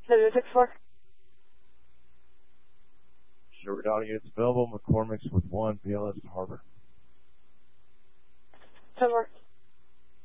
764. Short audio units available. McCormick's with 1, BLS to Harbor.